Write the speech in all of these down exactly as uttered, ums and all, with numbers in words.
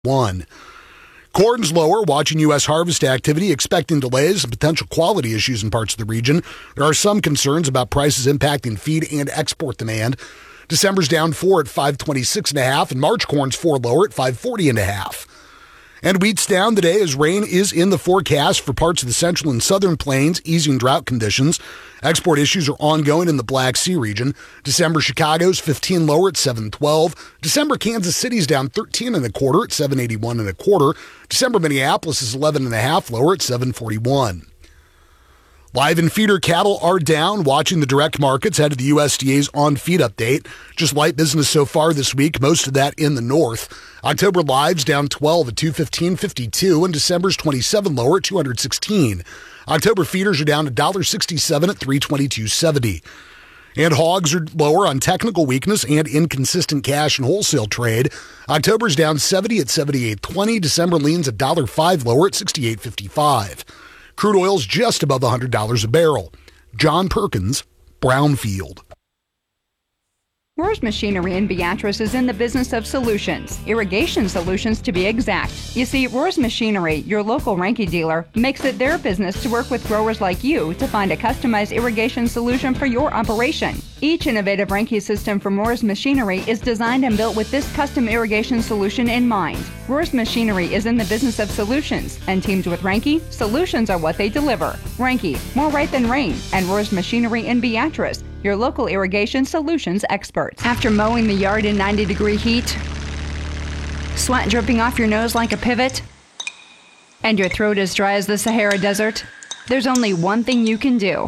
one. Corn's lower, watching U S harvest activity, expecting delays and potential quality issues in parts of the region. There are some concerns about prices impacting feed and export demand. December's down four at five twenty-six and a half, and March corn's four lower at five forty and a half. And wheat's down today as rain is in the forecast for parts of the central and southern plains, easing drought conditions. Export issues are ongoing in the Black Sea region. December Chicago's fifteen lower at seven twelve. December Kansas City's down thirteen and a quarter at seven eighty-one and a quarter. December Minneapolis is eleven and a half lower at seven forty-one. Live and feeder cattle are down, watching the direct markets ahead of the U S D A's on-feed update. Just light business so far this week, most of that in the north. October lives down twelve at two fifteen fifty-two, and December's twenty-seven lower at two sixteen. October feeders are down one sixty-seven at three twenty-two seventy. And hogs are lower on technical weakness and inconsistent cash and wholesale trade. October's down seventy at seventy-eight twenty. December leans a one five lower at sixty-eight fifty-five. Crude oil's just above one hundred dollars a barrel. John Perkins, Brownfield. Roars Machinery in Beatrice is in the business of solutions, irrigation solutions to be exact. You see, Roars Machinery, your local Ranky dealer, makes it their business to work with growers like you to find a customized irrigation solution for your operation. Each innovative Ranky system from Roars Machinery is designed and built with this custom irrigation solution in mind. Roars Machinery is in the business of solutions, and teamed with Ranky, solutions are what they deliver. Ranky, more right than rain, and Roars Machinery in Beatrice, your local irrigation solutions experts. After mowing the yard in ninety degree heat, sweat dripping off your nose like a pivot, and your throat as dry as the Sahara Desert, there's only one thing you can do.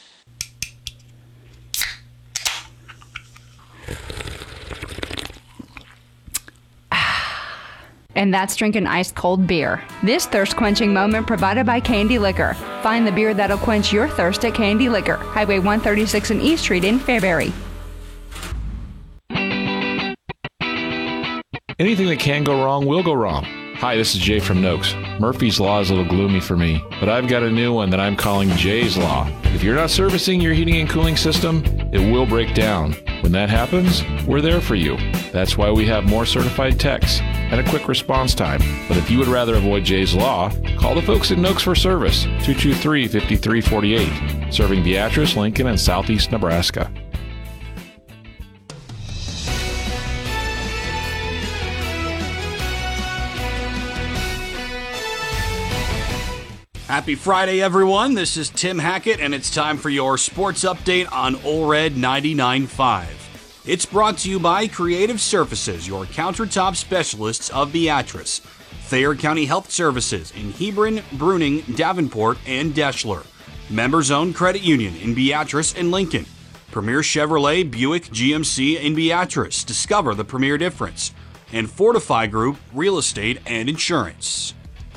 And that's drinking ice-cold beer. This thirst-quenching moment provided by Candy Liquor. Find the beer that'll quench your thirst at Candy Liquor, Highway one thirty-six and East Street in Fairbury. Anything that can go wrong will go wrong. Hi, this is Jay from Noakes. Murphy's Law is a little gloomy for me, but I've got a new one that I'm calling Jay's Law. If you're not servicing your heating and cooling system, it will break down. When that happens, we're there for you. That's why we have more certified techs and a quick response time. But if you would rather avoid Jay's Law, call the folks at Noakes for service, two two three, five three four eight, serving Beatrice, Lincoln, and southeast Nebraska. Happy Friday, everyone. This is Tim Hackett, and it's time for your sports update on O R E D ninety-nine point five. It's brought to you by Creative Surfaces, your countertop specialists of Beatrice. Thayer County Health Services in Hebron, Bruning, Davenport, and Deschler. Members Owned Credit Union in Beatrice and Lincoln. Premier Chevrolet Buick G M C in Beatrice. Discover the premier difference. And Fortify Group Real Estate and Insurance.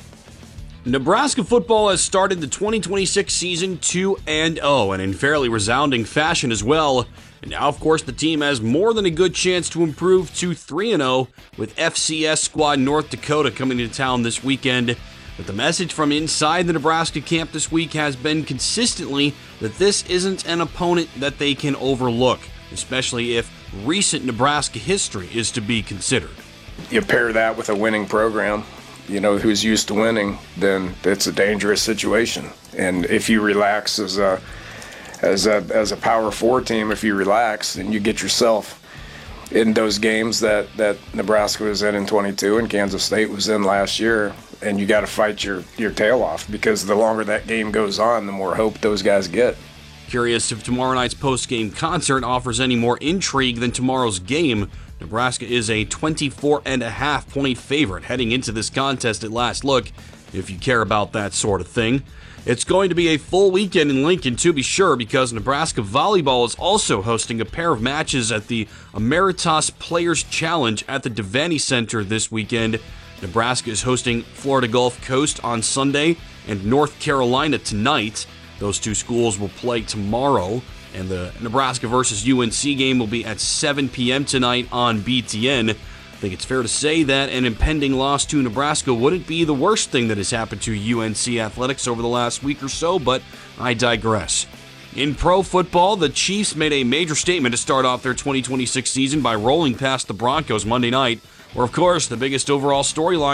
Nebraska football has started the twenty twenty-six season two and oh, and in fairly resounding fashion as well. And now, of course, the team has more than a good chance to improve to three and oh, with F C S squad North Dakota coming to town this weekend. But the message from inside the Nebraska camp this week has been consistently that this isn't an opponent that they can overlook, especially if recent Nebraska history is to be considered. You pair that with a winning program, you know, who's used to winning, then it's a dangerous situation. And if you relax as a as a as a Power Four team, if you relax, then you get yourself in those games that, that Nebraska was in in twenty-two and Kansas State was in last year, and you got to fight your, your tail off, because the longer that game goes on, the more hope those guys get. Curious if tomorrow night's post-game concert offers any more intrigue than tomorrow's game. Nebraska is a twenty-four and a half point favorite heading into this contest at last look, if you care about that sort of thing. It's going to be a full weekend in Lincoln, to be sure, because Nebraska Volleyball is also hosting a pair of matches at the Emeritus Players Challenge at the Devaney Center this weekend. Nebraska is hosting Florida Gulf Coast on Sunday and North Carolina tonight. Those two schools will play tomorrow, and the Nebraska versus U N C game will be at seven p.m. tonight on B T N. I think it's fair to say that an impending loss to Nebraska wouldn't be the worst thing that has happened to U N C athletics over the last week or so, but I digress. In pro football, the Chiefs made a major statement to start off their twenty twenty-six season by rolling past the Broncos Monday night. Or, of course, the biggest overall storyline